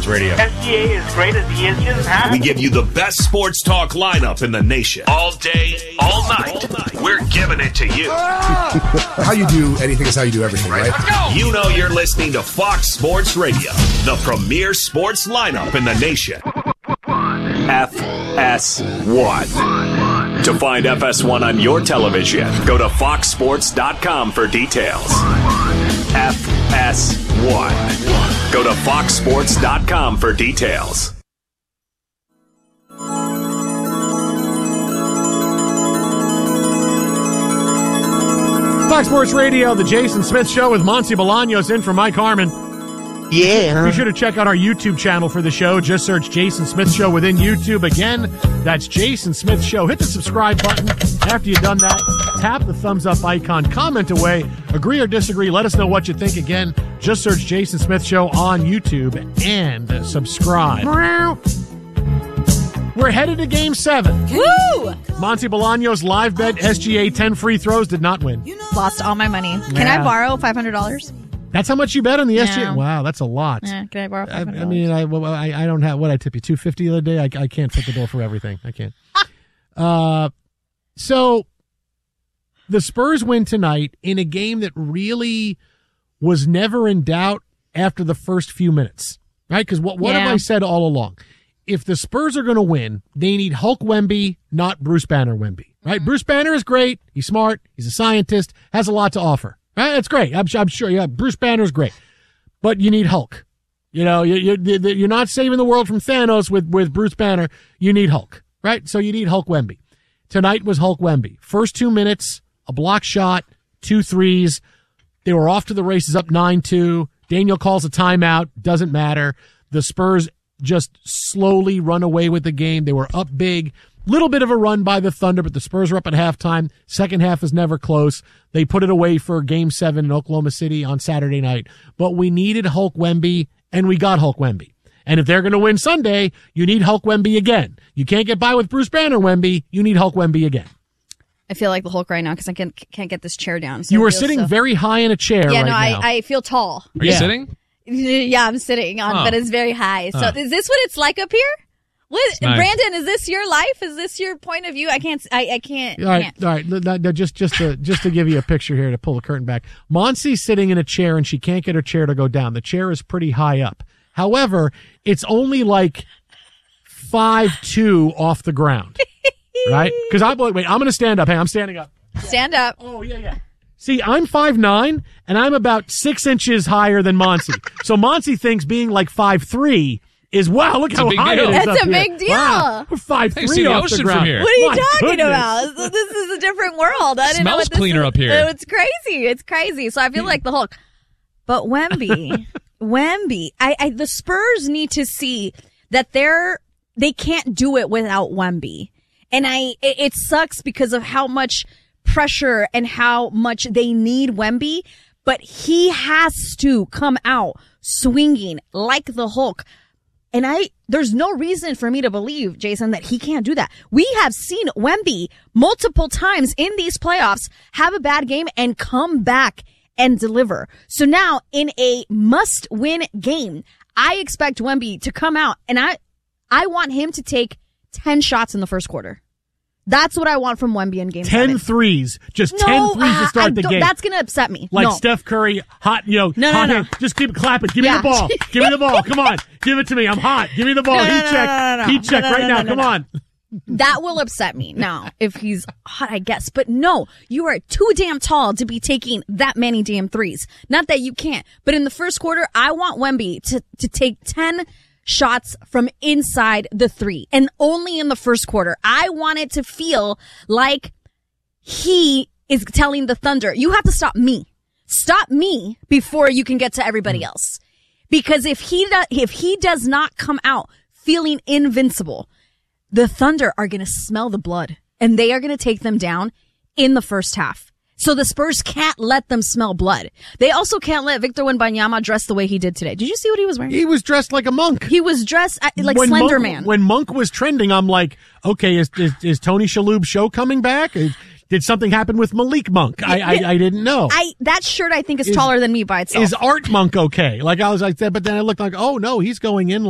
Radio. SGA is great as he is. He doesn't have We give you the best sports talk lineup in the nation. All day, all night. We're giving it to you. How you do anything is how you do everything, right? Let's go. You know you're listening to Fox Sports Radio, the premier sports lineup in the nation. FS1. To find FS1 on your television, go to foxsports.com for details. FS1. Go to foxsports.com for details. Fox Sports Radio, the Jason Smith Show with Monty Bolaños in for Mike Harmon. Yeah. Be sure to check out our YouTube channel for the show. Just search Jason Smith Show within YouTube. Again, that's Jason Smith Show. Hit the subscribe button. After you've done that, tap the thumbs up icon. Comment away. Agree or disagree. Let us know what you think. Again, just search Jason Smith Show on YouTube and subscribe. We're headed to Game 7. Woo! Monty Bolaños live bet SGA 10 free throws did not win. Lost all my money. Can I borrow $500? That's how much you bet on the SGA? Yeah. Wow, that's a lot. Yeah, can I borrow $500? I mean, I don't have, what I tip you, $250 the other day? I can't foot the bill for everything. I can't. So the Spurs win tonight in a game that really was never in doubt after the first few minutes, right? Because what have I said all along? If the Spurs are going to win, they need Hulk Wemby, not Bruce Banner Wemby, right? Mm-hmm. Bruce Banner is great. He's smart. He's a scientist, has a lot to offer. Right? That's great. I'm sure. Yeah, Bruce Banner's great, but you need Hulk. You know, you're not saving the world from Thanos with Bruce Banner. You need Hulk, right? So you need Hulk Wemby. Tonight was Hulk Wemby. First 2 minutes, a block shot, 2 threes. They were off to the races, up 9-2. Daniel calls a timeout. Doesn't matter. The Spurs just slowly run away with the game. They were up big. Little bit of a run by the Thunder, but the Spurs are up at halftime. Second half is never close. They put it away for Game 7 in Oklahoma City on Saturday night. But we needed Hulk Wemby, and we got Hulk Wemby. And if they're going to win Sunday, you need Hulk Wemby again. You can't get by with Bruce Banner Wemby. You need Hulk Wemby again. I feel like the Hulk right now because I can't get this chair down. So you are sitting very high in a chair right now. I feel tall. Are you sitting? Yeah, I'm sitting on, but it's very high. So is this what it's like up here? Nice. Brandon, is this your life? Is this your point of view? I can't. All right. Just to give you a picture here to pull the curtain back. Monty's sitting in a chair and she can't get her chair to go down. The chair is pretty high up. However, it's only like 5'2" off the ground, right? Because I'm going to stand up. Hey, I'm standing up. Stand up. Oh yeah. See, I'm 5'9", and I'm about 6 inches higher than Monty. So Monty thinks being like 5'3" is, wow, look how high it is. That's a big deal. Wow, we're 5'3" off the ground. From here. What are you talking about? This is a different world. I didn't know what this cleaner up here. It's crazy. It's crazy. So I feel like the Hulk. But Wemby, the Spurs need to see that they can't do it without Wemby. And it sucks because of how much pressure and how much they need Wemby, but he has to come out swinging like the Hulk. And there's no reason for me to believe, Jason, that he can't do that. We have seen Wemby multiple times in these playoffs have a bad game and come back and deliver. So now in a must-win game, I expect Wemby to come out, and I want him to take 10 shots in the first quarter. That's what I want from Wemby in Game 7. 10 threes. Just 10 threes to start the game. That's going to upset me. Like no. Steph Curry, hot, No. hand. Just keep clapping. Give me the ball. Give me the ball. Come on. Give it to me. I'm hot. Give me the ball. Heat check right now. Come on. That will upset me now if he's hot, I guess. But no, you are too damn tall to be taking that many damn threes. Not that you can't. But in the first quarter, I want Wemby to take 10 shots from inside the three, and only in the first quarter. I want it to feel like he is telling the Thunder, you have to stop me. Stop me before you can get to everybody else. Because if he does not come out feeling invincible, the Thunder are going to smell the blood, and they are going to take them down in the first half. So the Spurs can't let them smell blood. They also can't let Victor Wembanyama dress the way he did today. Did you see what he was wearing? He was dressed like a monk. He was dressed like Slender Man. When Monk was trending, I'm like, okay, is Tony Shalhoub's show coming back? Did something happen with Malik Monk? I didn't know. That shirt I think is taller than me by itself. Is Art Monk okay? Like I said, but then I looked like, oh no, he's going in